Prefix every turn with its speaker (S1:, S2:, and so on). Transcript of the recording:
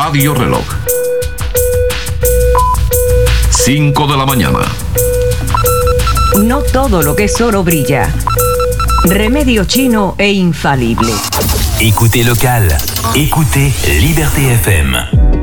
S1: Radio Reloj. 5 de la mañana.
S2: No todo lo que es oro brilla. Remedio chino e infalible.
S3: Écoutez local. Écoutez Liberté FM.